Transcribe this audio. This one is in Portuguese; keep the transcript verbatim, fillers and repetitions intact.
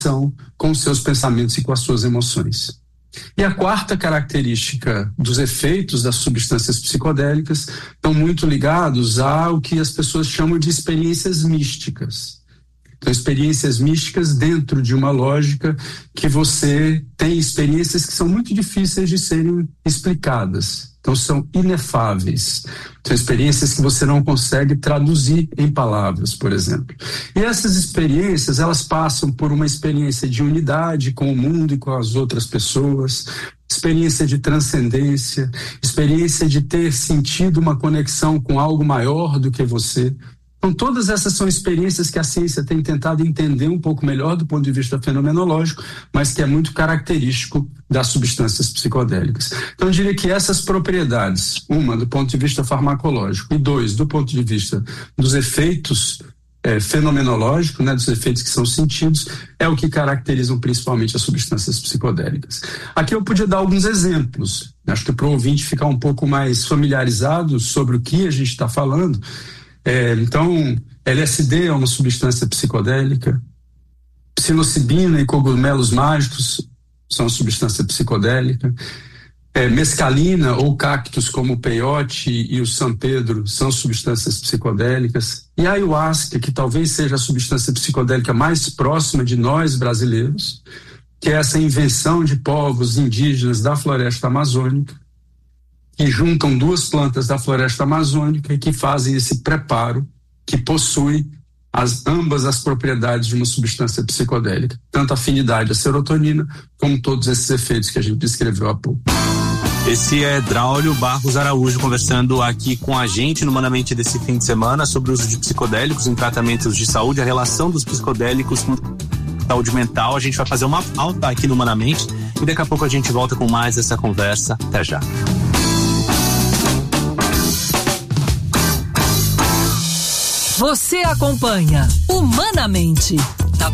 com seus pensamentos e com as suas emoções. E a quarta característica dos efeitos das substâncias psicodélicas estão muito ligados ao que as pessoas chamam de experiências místicas. Então, experiências místicas dentro de uma lógica que você tem experiências que são muito difíceis de serem explicadas. Então, são inefáveis. São experiências que você não consegue traduzir em palavras, por exemplo. E essas experiências, elas passam por uma experiência de unidade com o mundo e com as outras pessoas, experiência de transcendência, experiência de ter sentido uma conexão com algo maior do que você. Então, todas essas são experiências que a ciência tem tentado entender um pouco melhor do ponto de vista fenomenológico, mas que é muito característico das substâncias psicodélicas. Então, eu diria que essas propriedades, uma, do ponto de vista farmacológico, e dois, do ponto de vista dos efeitos é, fenomenológicos, né, dos efeitos que são sentidos, é o que caracterizam principalmente as substâncias psicodélicas. Aqui eu podia dar alguns exemplos, acho que para o ouvinte ficar um pouco mais familiarizado sobre o que a gente está falando. É, então, L S D é uma substância psicodélica, psilocibina e cogumelos mágicos são substância psicodélica, é, mescalina ou cactos como o peiote e o San Pedro são substâncias psicodélicas, e a ayahuasca, que talvez seja a substância psicodélica mais próxima de nós brasileiros, que é essa invenção de povos indígenas da floresta amazônica, que juntam duas plantas da floresta amazônica e que fazem esse preparo que possui as, ambas as propriedades de uma substância psicodélica, tanto a afinidade à serotonina como todos esses efeitos que a gente descreveu há pouco. Esse é Draulio Barros Araújo conversando aqui com a gente no Humanamente desse fim de semana sobre o uso de psicodélicos em tratamentos de saúde, a relação dos psicodélicos com saúde mental. A gente vai fazer uma pauta aqui no Humanamente e daqui a pouco a gente volta com mais essa conversa. Até já. Você acompanha Humanamente.